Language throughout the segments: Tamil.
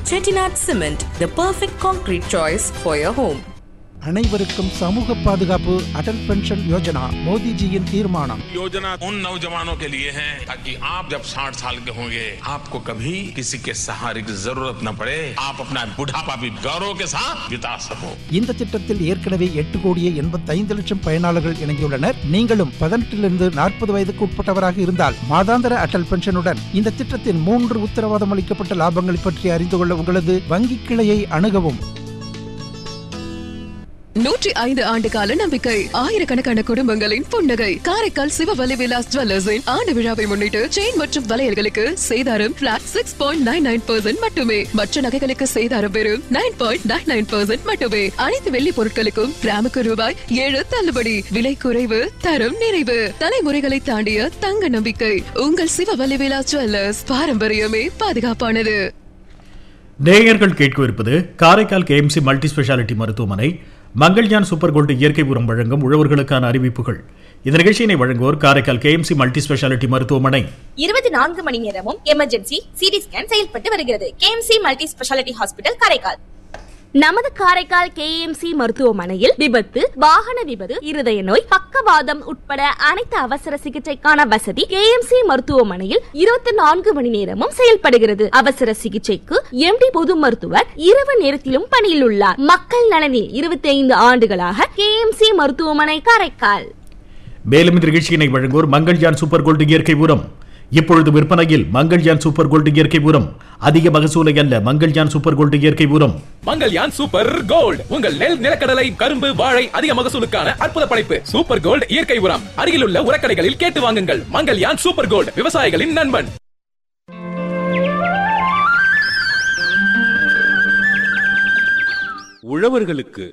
Chettinad Cement, the perfect concrete choice for your home. அனைவருக்கும் சமூக பாதுகாப்பு அடல் பென்ஷன் யோஜனா மோடிஜியின் தீர்மானம். योजना उन नौजवानों के लिए है ताकि आप जब 60 साल के होंगे आपको कभी किसी के सहारे की जरूरत न पड़े, आप अपना बुढ़ापा भी गौरव के साथ बिता सको. இந்த திட்டத்தில் ஏற்கனவே 8,85,00,000 பயனாளர்கள் இணைந்துள்ளனர். நீங்களும் 18 40 வயதுக்கு உட்பட்டவராக இருந்தால் மாதாந்திர அடல் பென்ஷனுடன் இந்த திட்டத்தின் 3 உத்தரவாதம் அளிக்கப்பட்ட லாபங்களை பற்றி அறிந்து கொள்ள உங்களது வங்கி கிளையை அணுகவும். 105 ஆண்டு கால நம்பிக்கை, ஆயிரக்கணக்கான குடும்பங்களின் புன்னகை. காரைக்கால் சிவவலி விலாஸ் ஜுவல்லர்ஸின் ஆண்டு விழாவை முன்னிட்டு செயின் மற்றும் வளையல்களுக்கு சேதாரம் பிளாட் 6.99% மட்டுமே. மற்ற நகைகளுக்கு சேதாரம் வெறும் 9.99% மட்டுமே. அனைத்து வெள்ளி பொருட்களுக்கும் கிராமுக்கு ரூபாய் 7 தள்ளுபடி. விலை குறைவு, தரம் நிறைவு. தலைமுறைகளை தாண்டிய தங்க நம்பிக்கை. உங்கள் சிவவலி விலாஸ் ஜுவல்லர்ஸ். பாரம்பரியமே பாதுகாப்பானது. நேயர்கள் கேட்கவிருப்பது காரைக்கால் KMC மல்டி ஸ்பெஷாலிட்டி மருத்துவமனை மங்கள்யான் சூப்பர் கோல்டு இயற்கை உரம் வழங்கும் உழவர்களுக்கான அறிவிப்புகள். இந்த நிகழ்ச்சியினை வழங்குவோர் காரைக்கால் KMC மல்டி ஸ்பெஷாலிட்டி மருத்துவமனை. 24 மணி நேரமும் எமர்ஜென்சி சிடி ஸ்கேன் செயல்பட்டு வருகிறது. KMC multi speciality hospital Karaikal. நமது காரைக்கால் KMC மருத்துவமனையில் விபத்து, வாகன விபத்து, இருதய நோய், பக்கவாதம் உட்பட அனைத்து அவசர சிகிச்சைக்கான வசதி KMC மருத்துவமனையில் 24 மணி நேரமும் செயல்படுகிறது. அவசர சிகிச்சைக்கு MD பொது மருத்துவர் இரவு நேரத்திலும் பணியில் உள்ளார். மக்கள் நலனில் 25 ஆண்டுகளாக KMC மருத்துவமனை காரைக்கால். மேலும் இந்த நிகழ்ச்சியினை வழங்குவோர் மங்கள்யான் சூப்பர் கோல்டு இயற்கை உரம். இப்பொழுது விற்பனையில் மங்கள்யான் சூப்பர் கோல்டு இயற்கை உரம். அதிக மகசூலை அல்ல, மங்கள்யான் சூப்பர் கோல்டு இயற்கை உரம். மங்கள்யான் சூப்பர் கோல்டு உங்கள் நெல், நிலக்கடலை, கரும்பு, வாழை அதிக மகசூலுக்கான அற்புத படைப்பு. சூப்பர் கோல்டு இயற்கை உரம் அருகிலுள்ள உரக்கடைகளில் கேட்டு வாங்குங்கள். மங்கள்யான் சூப்பர் கோல்டு, விவசாயிகளின் நண்பன். உழவர்களுக்கு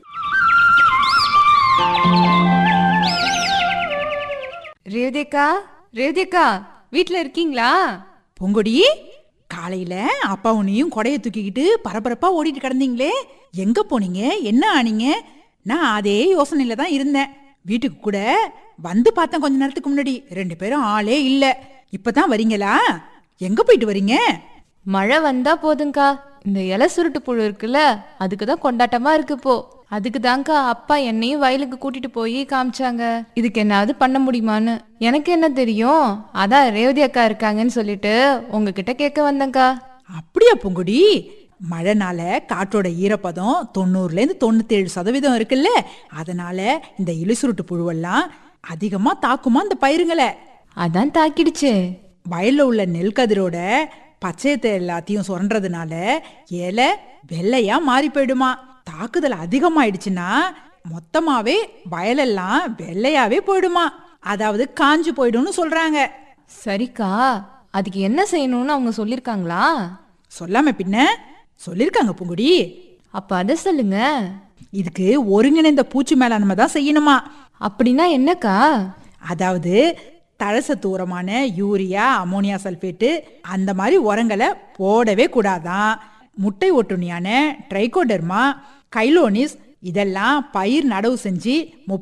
ரேவதிக்கா வீட்ல இருக்கீங்களா? பொங்கொடி, காலையில அப்பா உன்னையும் கொடைய தூக்கிக்கிட்டு பரபரப்பா ஓடிட்டு கிடந்தீங்களே, எங்க போனீங்க, என்ன ஆனீங்க? நான் அதே யோசனையில தான் இருந்தேன். வீட்டுக்கு கூட வந்து பார்த்தேன் கொஞ்ச நேரத்துக்கு முன்னாடி. 2 பேரும் ஆளே இல்ல. இப்பதான் வரீங்களா? எங்க போயிட்டு வரீங்க? மழை வந்தா போதுங்கா, இந்த இலை சுருட்டு புழு இருக்குல்ல, அதுக்குதான் கொண்டாட்டமா இருக்கு இப்போ. அதுக்கு தான்க்கா அப்பா என்னையும் வயலுக்கு கூட்டிட்டு போய் காமிச்சாங்க. இதுக்கு என்னாவது பண்ண முடியுமான்னு. எனக்கு என்ன தெரியும், அதான் ரேவதி அக்கா இருக்காங்கன்னு சொல்லிட்டு உங்ககிட்ட கேட்க வந்தேங்க்கா. அப்படியா பொங்குடி? மழைனால காற்றோட ஈரப்பதம் 90-97% இருக்குல்ல, அதனால இந்த இலைசுருட்டு புழுவெல்லாம் அதிகமா தாக்குமா இந்த பயிருங்களை. அதான் தாக்கிடுச்சு. வயல்ல உள்ள நெல் கதிரோட பச்சையத்தை எல்லாத்தையும் சுரண்டதுனால இலை வெள்ளையா மாறி போயிடுமா. தாக்குதல் அதிகமாயிடுச்சுன்னா மொத்தமாவே வயலெல்லாம் வெள்ளையாவே போயிடுமா. அதாவது காஞ்சு போயிடும்னு சொல்றாங்க. சரிக்கா, அதுக்கு என்ன செய்யணும்னு அவங்க சொல்லிருக்காங்களா? சொல்லாம பின்ன சொல்லிருக்காங்க பூங்குடி. அப்ப அதை சொல்லுங்க. இதுக்கு ஒருங்கிணைந்த பூச்சி மேலாண்மை தான் செய்யணுமா. அப்படின்னா என்னக்கா? அதாவது தழசத்து உரமான யூரியா, அமோனியா சல்பேட்டு அந்த மாதிரி உரங்களை போடவே கூடாதான். முட்டை ஒட்டுணியான ட்ரைகோடர்மா, கைலோனிஸ் இதெல்லாம் பயிர் நடவு செஞ்சு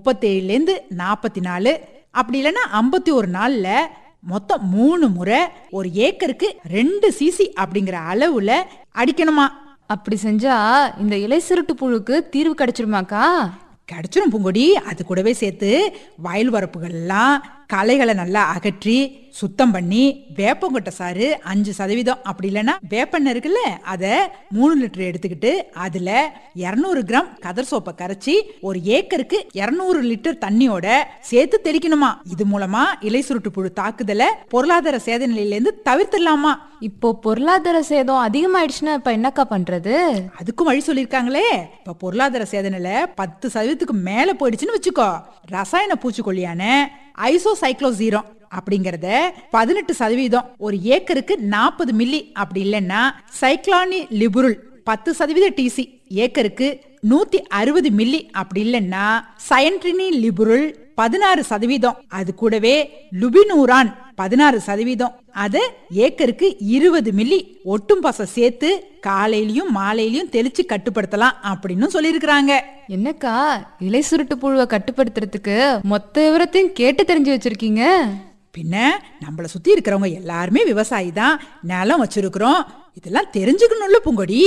37-44 அப்படி இல்லைன்னா 51 நாள்ல மொத்தம் 3 முறை ஒரு ஏக்கருக்கு 2 cc அப்படிங்கிற அளவுல அடிக்கணுமா. அப்படி செஞ்சா இந்த இலை சுருட்டு புழுக்கு தீர்வு கிடைச்சிருமாக்கா? கிடைச்சிரும் பூங்கொடி. அது கூடவே சேர்த்து வயல் வரப்புகள்லாம் களைகளை நல்லா அகற்றி சுத்தம் பண்ணி வேப்பங்கொட்டை சாறு 5% அப்படி இல்லைன்னா வேப்பெண்ணெய் இருக்குல்ல, அதை 3 லிட்டர் எடுத்துக்கிட்டு அதுல 200 கிராம் கதர் சோப்பை கரைச்சி ஒரு ஏக்கருக்கு 200 லிட்டர் தண்ணியோட சேர்த்து தெளிக்கணுமா. இது மூலமா இலை சுருட்டு புழு தாக்குதல பொருளாதார சேத நிலையில இருந்து தவிர்த்திடலாமா. இப்போ பொருளாதார சேதம் அதிகமாயிடுச்சுன்னா இப்ப என்னக்கா பண்றது? அதுக்கும் வழி சொல்லிருக்காங்களே. இப்ப பொருளாதார சேத நிலை 10% மேல போயிடுச்சுன்னு வச்சுக்கோ, ரசாயன பூச்சிக்கொல்லியான ஐசோசைக்ளோசீரம் அப்படிங்கறத 18% ஒரு ஏக்கருக்கு 40 மில்லி அப்படி இல்லைன்னா சைக்ளானி லிபுருல் 10% TC ஏக்கருக்கு 160 மில்லி அப்படி இல்லைன்னா சயன்ட்ரினி லிபுருல் 16%, அது கூடவே லுபினூரான் 16%, அது ஏக்கருக்கு 20 மில்லி ஒட்டும் பசை சேர்த்து காலையிலயும் மாலையிலயும் தெளிச்சு கட்டுப்படுத்தலாம் அப்படின்னு சொல்லியிருக்கிறாங்க. என்னக்கா இலை சுருட்டு புழுவை கட்டுப்படுத்துறதுக்கு மொத்த விவரத்தையும் கேட்டு தெரிஞ்சு வச்சிருக்கீங்க? பின்ன நம்மள சுத்தி இருக்கிறவங்க எல்லாருமே விவசாயி தான், நிலம் வச்சிருக்கிறோம், இதெல்லாம் தெரிஞ்சுக்கணும்ல பூங்கொடி.